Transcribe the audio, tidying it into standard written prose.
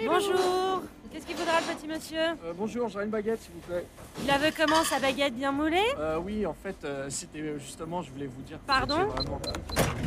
Bonjour. Qu'est-ce qu'il voudra le petit monsieur? Bonjour, j'aurais une baguette s'il vous plaît. Il la veut comment, sa baguette bien moulée? Oui, en fait, c'était justement, je voulais vous dire que Pardon? vous étiez vraiment...